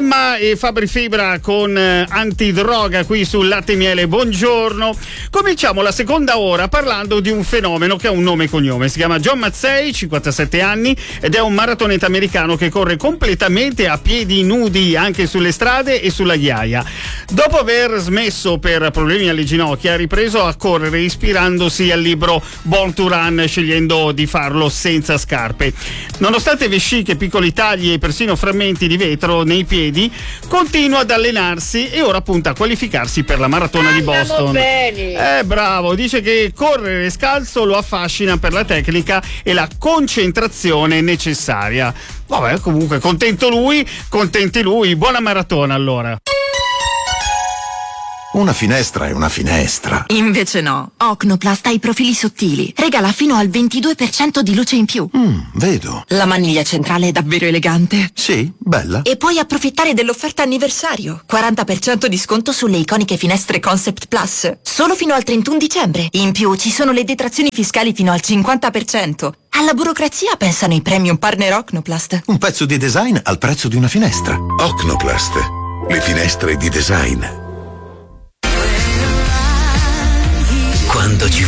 Emma e Fabri Fibra con Antidroga qui sul Latte e Miele. Buongiorno. Cominciamo la seconda ora parlando di un fenomeno che ha un nome e cognome. Si chiama John Mazzei, 57 anni, ed è un maratoneta americano che corre completamente a piedi nudi anche sulle strade e sulla ghiaia. Dopo aver smesso per problemi alle ginocchia, ha ripreso a correre ispirandosi al libro Born to Run, scegliendo di farlo senza scarpe. Nonostante vesciche, piccoli tagli e persino frammenti di vetro nei piedi, continua ad allenarsi e ora punta a qualificarsi per la maratona di Boston. Bravo, dice che correre scalzo lo affascina per la tecnica e la concentrazione necessaria. Vabbè, comunque contento lui, contenti lui. Buona maratona allora. Una finestra è una finestra. Invece no. Ocnoplast ha i profili sottili. Regala fino al 22% di luce in più. Vedo. La maniglia centrale è davvero elegante. Sì, bella. E puoi approfittare dell'offerta anniversario. 40% di sconto sulle iconiche finestre Concept Plus. Solo fino al 31 dicembre. In più ci sono le detrazioni fiscali fino al 50%. Alla burocrazia pensano i premium partner Ocnoplast. Un pezzo di design al prezzo di una finestra. Ocnoplast. Le finestre di design. Quando ci